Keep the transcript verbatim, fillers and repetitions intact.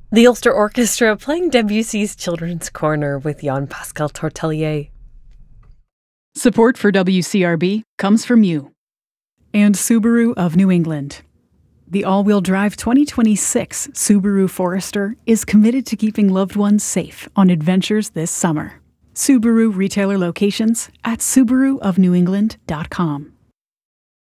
The Ulster Orchestra playing Debussy's Children's Corner with Jean-Pascal Tortelier. Support for W C R B comes from you and Subaru of New England. The all-wheel drive twenty twenty-six Subaru Forester is committed to keeping loved ones safe on adventures this summer. Subaru retailer locations at subaru of new england dot com.